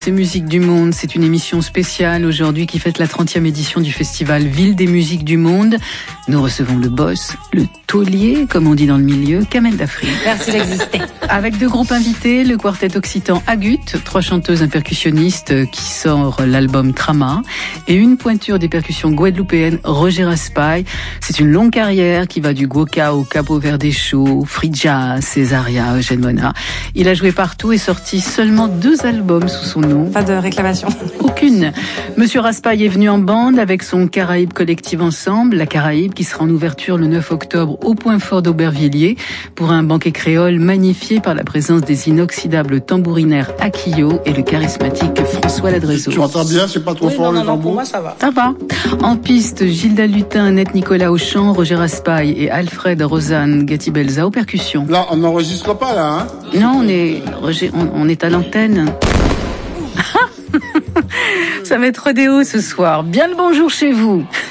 C'est Musique du Monde, c'est une émission spéciale aujourd'hui qui fête la 30e édition du festival Ville des musiques du monde. Nous recevons le boss, le taulier, comme on dit dans le milieu, Kamel Dafri. Merci d'exister. Avec deux groupes invités, le quartet occitan Agut, 3 chanteuses, un percussionniste qui sort l'album Trama, et une pointure des percussions guadeloupéennes, Roger Raspail. C'est une longue carrière qui va du Gwoka au Capo Verde Show, Free Jazz, Césaria, Eugène Mona. Il a joué partout et sorti seulement 2 albums sous son nom. Pas de réclamation. Aucune. Monsieur Raspail est venu en bande avec son Caraïbe Collective Ensemble, la Caraïbe qui sera en ouverture le 9 octobre au Point Fort d'Aubervilliers pour un banquet créole magnifié par la présence des inoxydables tambourinaires Akio et le charismatique François Ladrezo. Tu m'entends bien, c'est pas trop fort le tambour? Pour moi ça va. Ça va. En piste, Gilda Lutin, Annette Nicolas au chant, Roger Raspail et Alfred Rosanne Gatibelza aux percussions. Là, on n'enregistre pas là, hein? Non, on est à l'antenne. Ça va être rodéo ce soir. Bien le bonjour chez vous.